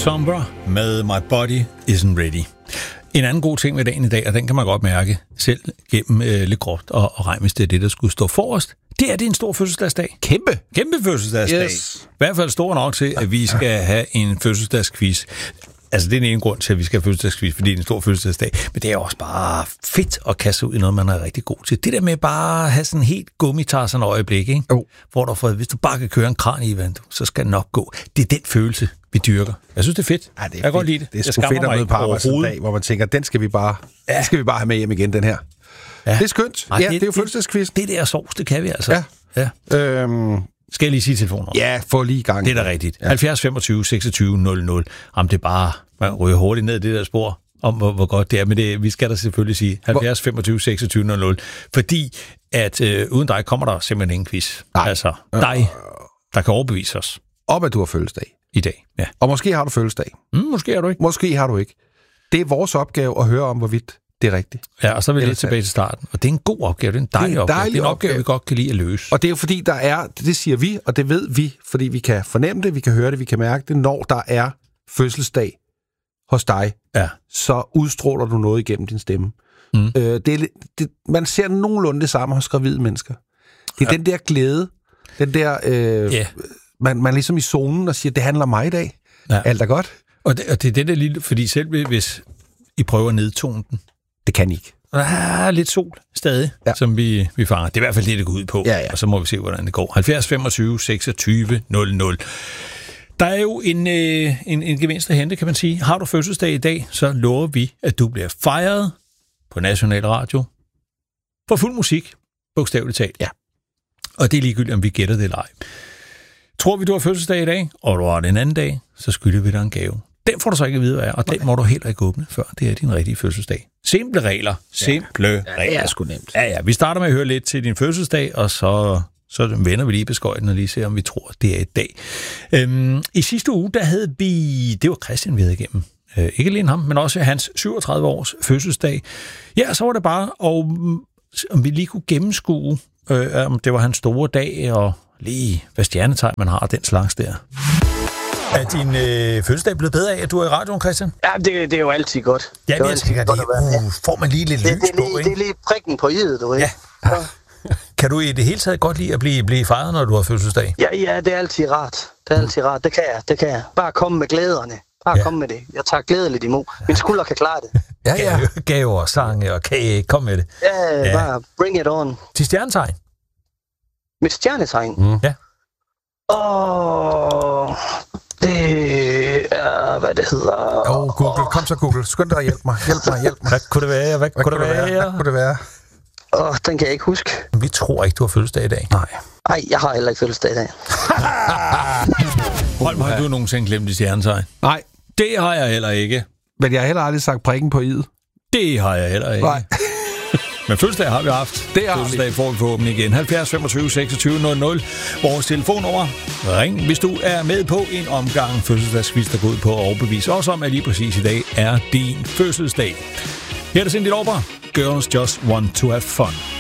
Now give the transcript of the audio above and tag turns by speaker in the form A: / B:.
A: Sombra med My Body Isn't Ready. En anden god ting med dagen i dag, og den kan man godt mærke selv gennem lidt groft og regn, hvis det er det, der skulle stå forrest, det er en stor fødselsdagsdag.
B: Kæmpe
A: Fødselsdagsdag.
B: Yes.
A: I hvert fald stor nok til, at vi skal have en fødselsdagsquiz. Altså, det er en grund til, at vi skal have fødselsdagsquiz, fordi det er en stor fødselsdagsdag. Men det er også bare fedt at kaste ud i noget, man er rigtig god til. Det der med bare at have sådan en helt gummitarsen øjeblik, ikke? Hvor der hvis du bare kan køre en kran i vand, så skal det nok gå. Det er den følelse, vi dyrker. Jeg synes, det er fedt.
B: Ja, det er
A: jeg kan godt lide det.
B: Det er sgu fedt at møde på arbejdsdag, hvor man tænker, den skal vi bare have med hjem igen, den her. Ja. Det er skønt. Ja, det er jo fødselsdagsquiz.
A: Det der sovs, det kan vi altså. Ja. Skal jeg lige sige telefonen?
B: Ja, få lige i gang.
A: Det er da rigtigt. Ja. 70 25 26 00. Jamen, det er bare, man ryger hurtigt ned i det der spor om, hvor godt det er. Men vi skal da selvfølgelig sige 70 25 26 00. Fordi at uden dig kommer der simpelthen ingen quiz. Nej. Altså, dig, der kan overbevise os.
B: Om at du har fødselsdag.
A: I dag, ja.
B: Og måske har du fødselsdag.
A: Måske har du ikke.
B: Måske har du ikke. Det er vores opgave at høre om, hvorvidt det er rigtigt.
A: Ja, og så vil jeg lidt tilbage til starten. Og det er en god opgave, det er en dejlig opgave. Det er en opgave, vi godt kan lide at løse.
B: Og det er jo fordi, der er, det siger vi, og det ved vi, fordi vi kan fornemme det, vi kan høre det, vi kan mærke det, når der er fødselsdag hos dig, så udstråler du noget igennem din stemme. Man ser nogenlunde det samme hos gravide mennesker. Det er den der glæde, den der, man ligesom i zonen og siger, det handler om mig i dag. Ja. Alt er godt.
A: Og det er det der lille, fordi selv hvis I prøver at nedtone den,
B: det kan I ikke.
A: Og der er lidt sol stadig, som vi fanger. Det er i hvert fald det går ud på, og så må vi se, hvordan det går. 70 25 26 00. Der er jo en gevinst at hente, kan man sige. Har du fødselsdag i dag, så lover vi, at du bliver fejret på National Radio for fuld musik, bogstaveligt talt.
B: Ja.
A: Og det er ligegyldigt, om vi gætter det eller ej. Tror vi, du har fødselsdag i dag, og du har det en anden dag, så skylder vi dig en gave. Den får du så ikke at vide, hvad er, og den må du heller ikke åbne, før det er din rigtige fødselsdag. Simple regler. Regler.
B: Det er sgu nemt.
A: Ja, vi starter med at høre lidt til din fødselsdag, og så vender vi lige beskøjten og lige ser, om vi tror, det er i dag. I sidste uge, der havde vi, det var Christian, vi havde igennem. Ikke alene ham, men også hans 37 års fødselsdag. Ja, så var det bare, og om vi lige kunne gennemskue, om det var hans store dag, og lige hvad stjernetegn man har, den slags der. Er din fødselsdag blevet bedre af, at du er i radioen, Christian?
C: Ja, det er jo altid godt.
A: Ja, det er altid godt. Får man lige lidt lys på, ikke?
C: Det er lige prikken på i'et, du ved.
A: Ja. Kan du i det hele taget godt lide at blive fejret, når du har fødselsdag?
C: Ja, det er altid rart. Det kan jeg. Bare komme med glæderne. Komme med det. Jeg tager glædeligt imod. Min skulder kan klare det.
A: Ja. Gaver, sange og kage. Kom med det.
C: Ja, bare bring it on.
A: Til stjernetegn?
C: Mit stjernetegn?
A: Ja.
C: Det er, hvad det hedder...
B: Google. Kom så, Google. Skynd dig og hjælp mig.
A: Hvad kunne det være? Hvad kunne det være?
C: Den kan jeg ikke huske.
A: Vi tror ikke, du har fødselsdag i dag.
C: Nej, jeg har heller ikke fødselsdag i dag.
A: Holm, har du nogensinde glemt dit stjernetegn?
B: Nej.
A: Det har jeg heller ikke.
B: Men jeg har heller aldrig sagt prikken på i'et.
A: Det har jeg heller ikke.
B: Nej.
A: Men fødselsdag har vi haft.
B: Det har
A: fødselsdag får vi forhåbentlig igen. 70 25 26 00. Vores telefonnummer. Ring, hvis du er med på en omgang fødselsdagsquiz, der går ud på at overbevise os om, at lige præcis i dag er din fødselsdag. Her er det Cyndi Lauper. Girls Just Want to Have Fun.